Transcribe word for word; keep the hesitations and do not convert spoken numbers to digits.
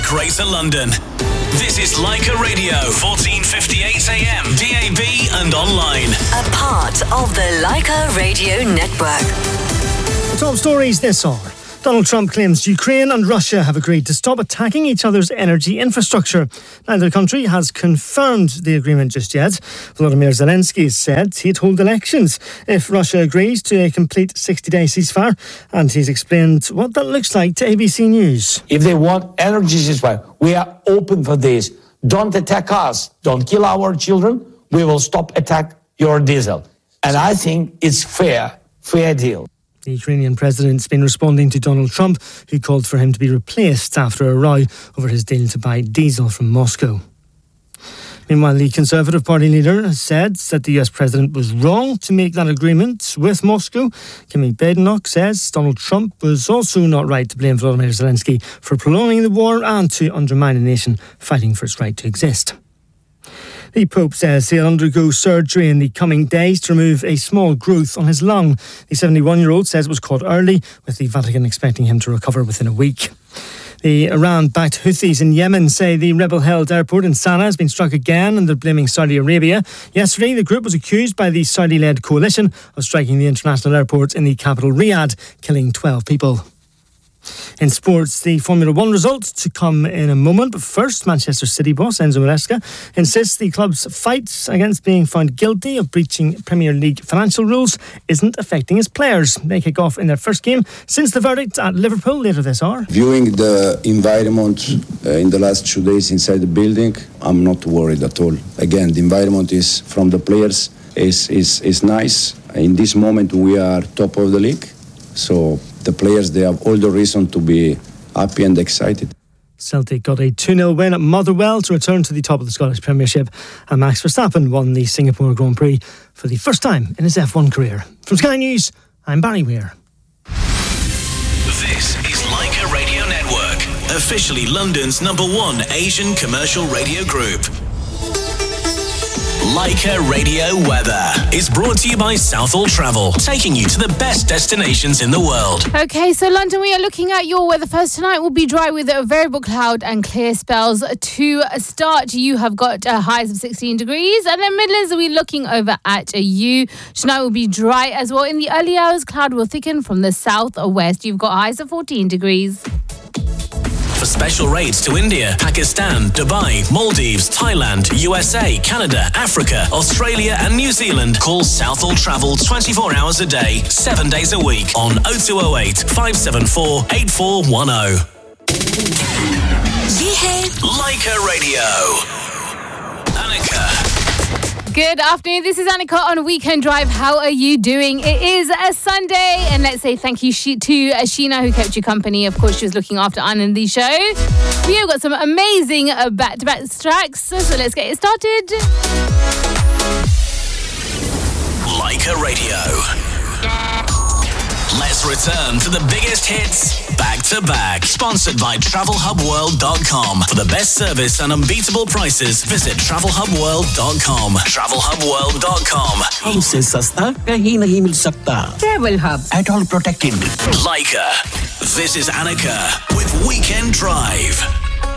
Greater London. This is Leica Radio, fourteen fifty-eight A M, D A B and online. A part of the Leica Radio Network. The top stories this hour. Donald Trump claims Ukraine and Russia have agreed to stop attacking each other's energy infrastructure. Neither country has confirmed the agreement just yet. Volodymyr Zelensky said he'd hold elections if Russia agrees to a complete sixty-day ceasefire, and he's explained what that looks like to A B C News. If they want energy ceasefire, we are open for this. Don't attack us. Don't kill our children. We will stop attack your diesel. And I think it's fair, fair deal. The Ukrainian president's been responding to Donald Trump, who called for him to be replaced after a row over his deal to buy diesel from Moscow. Meanwhile, the Conservative Party leader has said that the U S president was wrong to make that agreement with Moscow. Kimi Badenoch says Donald Trump was also not right to blame Volodymyr Zelensky for prolonging the war and to undermine a nation fighting for its right to exist. The Pope says he'll undergo surgery in the coming days to remove a small growth on his lung. The seventy-one-year-old says it was caught early, with the Vatican expecting him to recover within a week. The Iran-backed Houthis in Yemen say the rebel-held airport in Sana'a has been struck again, and they're blaming Saudi Arabia. Yesterday, the group was accused by the Saudi-led coalition of striking the international airport in the capital Riyadh, killing twelve people. In sports, the Formula One results to come in a moment. But first, Manchester City boss Enzo Maresca insists the club's fight against being found guilty of breaching Premier League financial rules isn't affecting his players. They kick off in their first game since the verdict at Liverpool later this hour. Viewing the environment uh, in the last two days inside the building, I'm not worried at all. Again, the environment is from the players is is is nice. In this moment, we are top of the league, so the players, they have all the reason to be happy and excited. Celtic got a two nil win at Motherwell to return to the top of the Scottish Premiership, and Max Verstappen won the Singapore Grand Prix for the first time in his F one career. From Sky News, I'm Barry Weir. This is Leica Radio Network, officially London's number one Asian commercial radio group. Leica Radio Weather is brought to you by Southall Travel, taking you to the best destinations in the world. Okay, so London, we are looking at your weather first. Tonight will be dry with a variable cloud and clear spells. To start, you have got uh, highs of sixteen degrees, and then Midlands, we're looking over at you. Tonight will be dry as well. In the early hours, cloud will thicken from the south or west. You've got highs of fourteen degrees. For special rates to India, Pakistan, Dubai, Maldives, Thailand, U S A, Canada, Africa, Australia and New Zealand, call Southall Travel twenty-four hours a day, seven days a week on oh two oh eight, five seven four, eight four one oh. Leica Radio. Annika. Good afternoon, this is Annika on Weekend Drive. How are you doing? It is a Sunday, and let's say thank you to Sheena, who kept you company. Of course, she was looking after Anandi's show. We have got some amazing uh, back-to-back tracks, so let's get it started. Leica Radio. Let's return to the biggest hits back to back. Sponsored by travel hub world dot com. For the best service and unbeatable prices, visit travel hub world dot com. travel hub world dot com. हमसे सस्ता कहीं नहीं मिल सकता. Travel Hub. At all protected. Leica. This is Annika with Weekend Drive.